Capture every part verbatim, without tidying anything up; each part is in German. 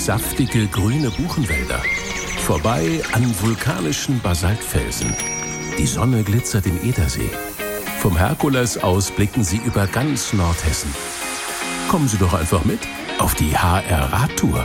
saftige grüne Buchenwälder. Vorbei an vulkanischen Basaltfelsen. Die Sonne glitzert im Edersee. Vom Herkules aus blicken Sie über ganz Nordhessen. Kommen Sie doch einfach mit auf die H R-Radtour.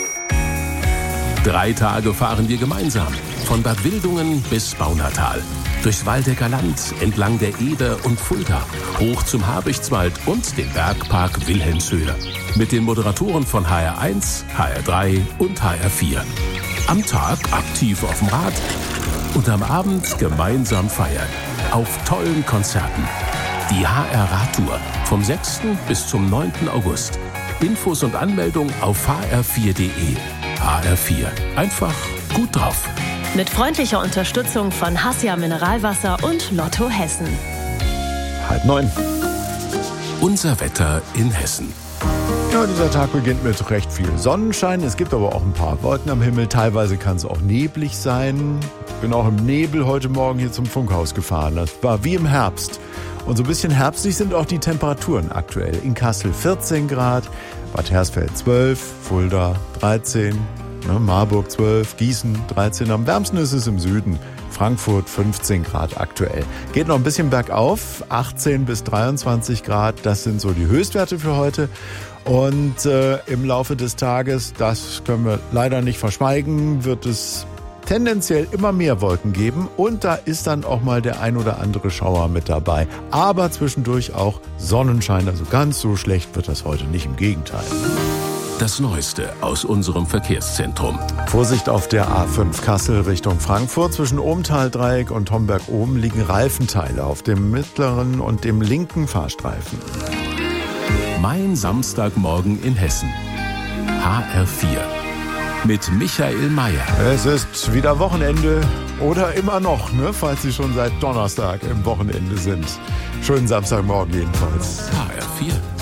Drei Tage fahren wir gemeinsam. Von Bad Wildungen bis Baunatal. Durchs Waldecker Land, entlang der Eder und Fulda. Hoch zum Habichtswald und den Bergpark Wilhelmshöhe. Mit den Moderatoren von H R eins, H R drei und H R vier. Am Tag aktiv auf dem Rad und am Abend gemeinsam feiern. Auf tollen Konzerten. Die H R-Radtour vom sechsten bis zum neunten August. Infos und Anmeldung auf h r vier punkt d e. H R vier. Einfach gut drauf. Mit freundlicher Unterstützung von Hassia Mineralwasser und Lotto Hessen. Halb neun. Unser Wetter in Hessen. Ja, dieser Tag beginnt mit recht viel Sonnenschein. Es gibt aber auch ein paar Wolken am Himmel. Teilweise kann es auch neblig sein. Ich bin auch im Nebel heute Morgen hier zum Funkhaus gefahren. Das war wie im Herbst. Und so ein bisschen herbstlich sind auch die Temperaturen aktuell. In Kassel vierzehn Grad, Bad Hersfeld zwölf, Fulda dreizehn, ne, Marburg zwölf, Gießen dreizehn. Am wärmsten ist es im Süden. Frankfurt fünfzehn Grad aktuell. Geht noch ein bisschen bergauf, achtzehn bis dreiundzwanzig Grad. Das sind so die Höchstwerte für heute. Und äh, im Laufe des Tages, das können wir leider nicht verschweigen, wird es tendenziell immer mehr Wolken geben. Und da ist dann auch mal der ein oder andere Schauer mit dabei. Aber zwischendurch auch Sonnenschein. Also ganz so schlecht wird das heute nicht, im Gegenteil. Das Neueste aus unserem Verkehrszentrum. Vorsicht auf der A fünf Kassel Richtung Frankfurt. Zwischen Ohmtal-Dreieck und Homberg-Oben liegen Reifenteile auf dem mittleren und dem linken Fahrstreifen. Mein Samstagmorgen in Hessen. H R vier. Mit Michael Mayer. Es ist wieder Wochenende oder immer noch, ne, falls Sie schon seit Donnerstag im Wochenende sind. Schönen Samstagmorgen jedenfalls. H R vier.